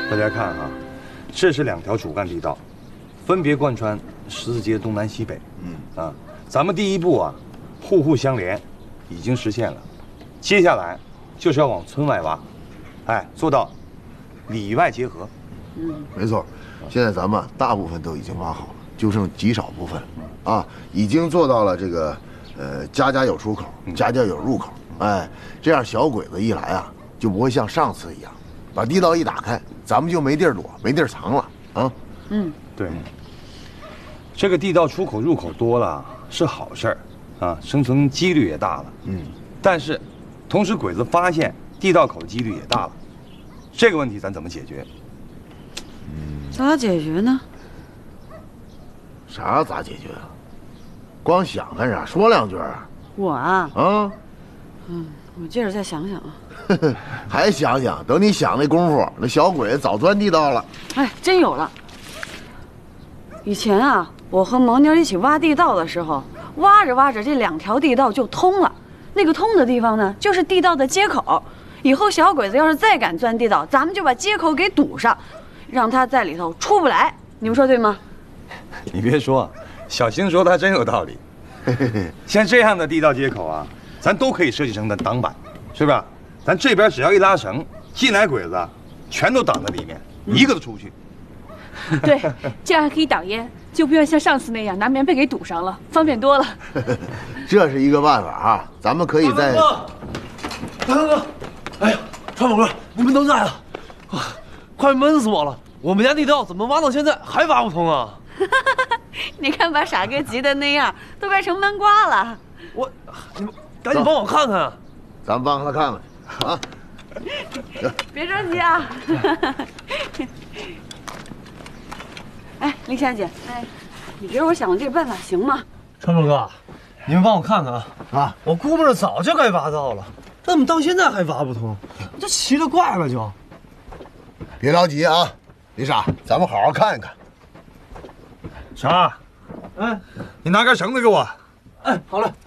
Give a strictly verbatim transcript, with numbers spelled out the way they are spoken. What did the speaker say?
大家看啊，这是两条主干地道，分别贯穿十字街东南西北。嗯啊，咱们第一步啊，户户相连，已经实现了。接下来就是要往村外挖，哎，做到里外结合。 嗯，没错。现在咱们大部分都已经挖好了，就剩极少部分，啊，已经做到了这个，呃，家家有出口，家家有入口。哎，这样小鬼子一来啊，就不会像上次一样，把地道一打开，咱们就没地儿躲，没地儿藏了啊。 嗯，对。这个地道出口入口多了是好事儿，啊，生存几率也大了。嗯，但是，同时鬼子发现地道口的几率也大了。这个问题咱怎么解决？ 嗯，咋解决呢？ 啥咋解决啊？光想干啥？说两句啊。 我啊。 啊。 嗯，我接着再想想啊。 还想想，等你想那功夫，那小鬼早钻地道了。 哎，真有了。以前啊，我和毛妮一起挖地道的时候，挖着挖着，这两条地道就通了。那个通的地方呢，就是地道的接口。以后小鬼子要是再敢钻地道，咱们就把接口给堵上，让他在里头出不来。你们说对吗？ 你别说，小星说的还真有道理。像这样的地道接口啊，咱都可以设计成的挡板，是吧？咱这边只要一拉绳，进来鬼子全都挡在里面，一个都出不去。 对，这样还可以挡烟，就不用像上次那样拿棉被给堵上了，方便多了。 这是一个办法啊，咱们可以在。 大哥哥，哎呀，川宝哥，你们都在了，啊，快闷死我了！我们家地道怎么挖到现在还挖不通啊？ 你看把傻哥急的那样，都快成闷瓜了。 我，你们赶紧帮我看看啊！ 咱们帮他看看啊。 别着急啊。哎，林霞姐，哎，你觉得我想的这个办法行吗？ 川宝哥，你们帮我看看啊！啊，我估摸着早就该挖到了，怎么到现在还挖不通？这奇了怪了就。 别着急啊，李傻，咱们好好看一看。 傻，哎，你拿根绳子给我。 哎，好嘞。